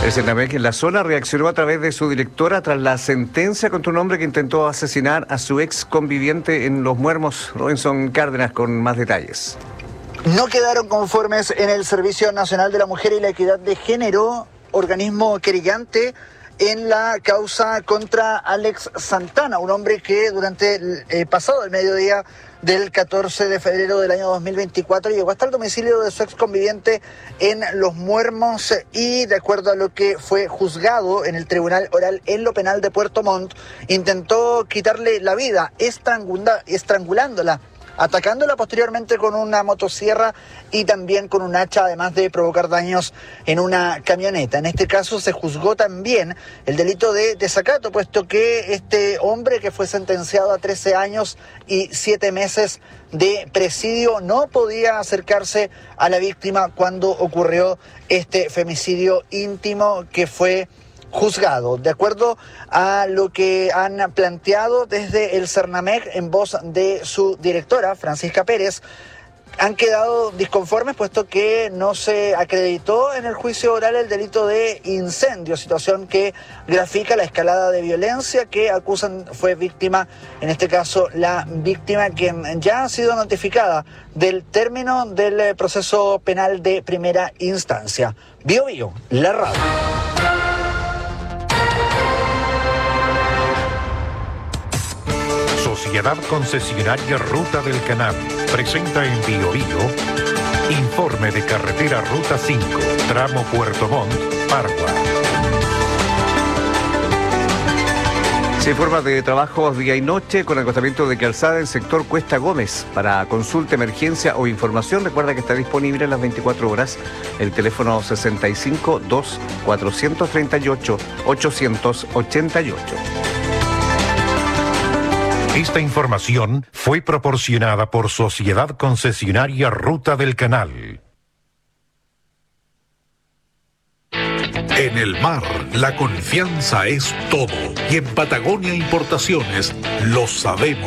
El Cernamec en la zona reaccionó a través de su directora tras la sentencia contra un hombre que intentó asesinar a su ex conviviente en Los Muermos. Robinson Cárdenas con más detalles. No quedaron conformes en el Servicio Nacional de la Mujer y la Equidad de Género, organismo querellante en la causa contra Alex Santana, un hombre que durante el pasado el mediodía del 14 de febrero del año 2024 llegó hasta el domicilio de su ex conviviente en Los Muermos y, de acuerdo a lo que fue juzgado en el Tribunal Oral en lo Penal de Puerto Montt, intentó quitarle la vida estrangulándola, atacándola posteriormente con una motosierra y también con un hacha, además de provocar daños en una camioneta. En este caso se juzgó también el delito de desacato, puesto que este hombre, que fue sentenciado a 13 años y 7 meses de presidio, no podía acercarse a la víctima cuando ocurrió este femicidio íntimo que fue juzgado. De acuerdo a lo que han planteado desde el Cernamec en voz de su directora, Francisca Pérez, han quedado disconformes puesto que no se acreditó en el juicio oral el delito de incendio, situación que grafica la escalada de violencia que acusan fue víctima, en este caso la víctima, quien ya ha sido notificada del término del proceso penal de primera instancia. Bio Bio, la radio. Sociedad Concesionaria Ruta del Canal presenta en Bio Bio informe de carretera Ruta 5, tramo Puerto Montt, Pargua. Se informa de trabajos día y noche con acostamiento de calzada en sector Cuesta Gómez. Para consulta, emergencia o información, recuerda que está disponible en las 24 horas el teléfono 65 2 438 888. Esta información fue proporcionada por Sociedad Concesionaria Ruta del Canal. En el mar, la confianza es todo. Y en Patagonia Importaciones lo sabemos.